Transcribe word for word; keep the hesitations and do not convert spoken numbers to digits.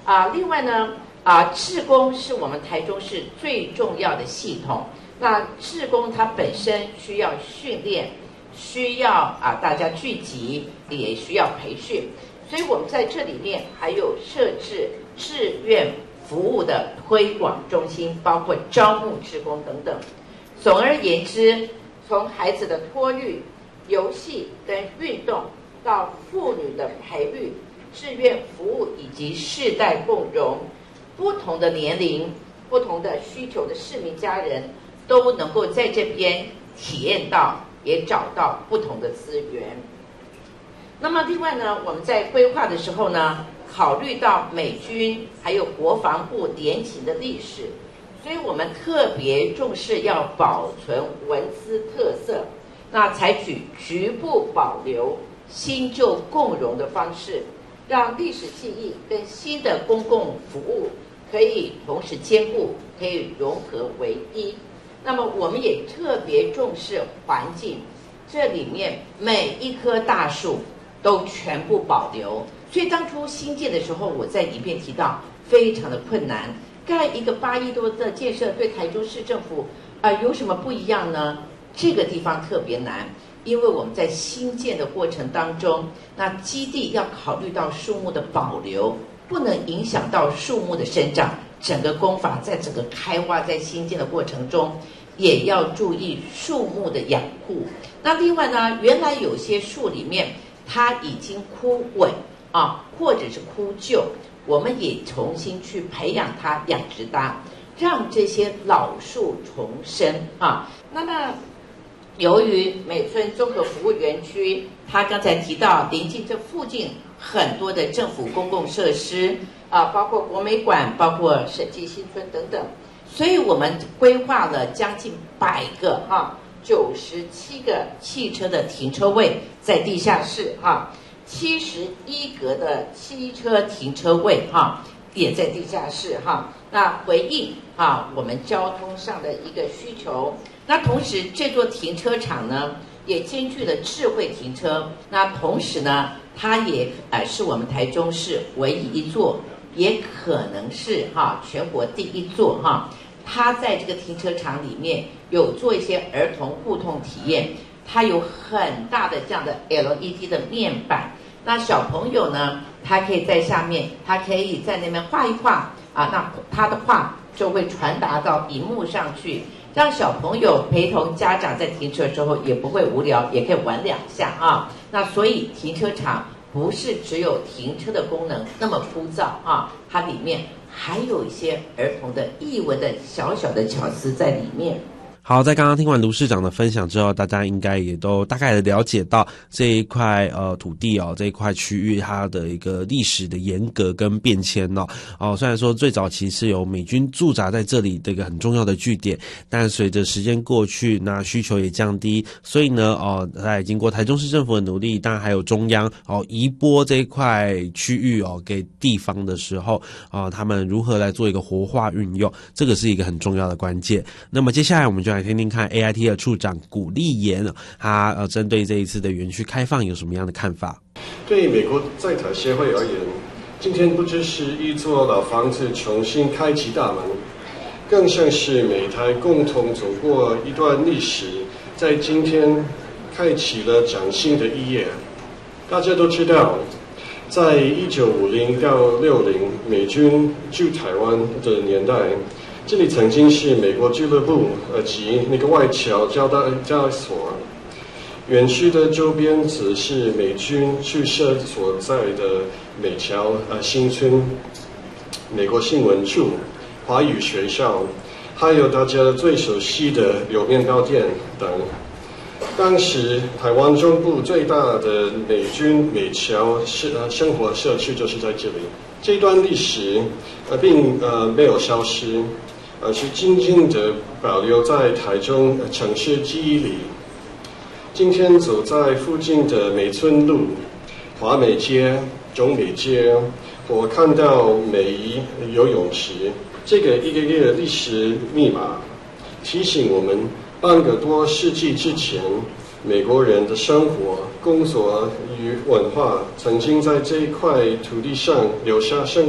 啊、另外呢，啊、志工是我们台中市最重要的系统。那志工它本身需要训练，需要啊大家聚集，也需要培训，所以我们在这里面还有设置志愿服务的推广中心，包括招募志工等等。总而言之，从孩子的托育、游戏跟运动，到妇女的培育、志愿服务以及世代共融，不同的年龄、不同的需求的市民家人都能够在这边体验到，也找到不同的资源。那么另外呢，我们在规划的时候呢，考虑到美军还有国防部联勤的历史，所以我们特别重视要保存文资特色，那采取局部保留、新旧共融的方式，让历史记忆跟新的公共服务可以同时兼顾，可以融合为一。那么我们也特别重视环境，这里面每一棵大树都全部保留。所以当初新建的时候，我在影片提到非常的困难。盖一个八亿多的建设，对台中市政府啊、呃、有什么不一样呢？这个地方特别难，因为我们在新建的过程当中，那基地要考虑到树木的保留，不能影响到树木的生长。整个工法在整个开挖在新建的过程中，也要注意树木的养护。那另外呢，原来有些树里面它已经枯萎啊，或者是枯旧，我们也重新去培养它，养殖它，让这些老树重生啊。那么由于美村综合服务园区，它刚才提到临近这附近很多的政府公共设施啊，包括国美馆，包括审计新村等等，所以我们规划了将近百个哈，九十七个汽车的停车位在地下室哈，七十一格的汽车停车位哈也在地下室哈。那回应啊我们交通上的一个需求。那同时这座停车场呢，也兼具了智慧停车。那同时呢，它也呃是我们台中市唯一一座，也可能是哈全国第一座哈。它在这个停车场里面有做一些儿童互动体验，它有很大的这样的 L E D 的面板。那小朋友呢，他可以在下面，他可以在那边画一画啊，那他的画就会传达到荧幕上去。让小朋友陪同家长在停车之后也不会无聊，也可以玩两下啊。那所以停车场不是只有停车的功能那么枯燥啊，它里面还有一些儿童的艺文的小小的巧思在里面。 好，在刚刚听完卢市长的分享之后，大家应该也都大概的了解到这一块呃土地哦，这一块区域它的一个历史的沿革跟变迁哦。哦，虽然说最早期是有美军驻扎在这里的一个很重要的据点，但随着时间过去，那需求也降低，所以呢，哦，在经过台中市政府的努力，当然还有中央哦移拨这一块区域哦给地方的时候，啊、哦，他们如何来做一个活化运用，这个是一个很重要的关键。那么接下来我们就来听听看 A I T 的处长古立言，他呃针对这一次的园区开放有什么样的看法？ 对美国在台协会而言，今天不只是一座老房子重新开启大门，更像是美台共同走过一段历史，在今天开启了崭新的一页。大家都知道，在一九五零到六零美军驻台湾的年代，这里曾经是美国俱乐部呃及那个外侨交交易所，园区的周边则是美军驻设所在的美侨呃新村、美国新闻处、华语学校，还有大家最熟悉的柳面糕店等。当时台湾中部最大的美军美侨生生活社区就是在这里。这段历史呃并呃没有消失，而是静静地保留在台中城市记忆里。今天走在附近的美村路、华美街、中美街，我看到美宜游泳池，这个一个个历史密码提醒我们，半个多世纪之前，美国人的生活、工作与文化曾经在这一块土地上留下深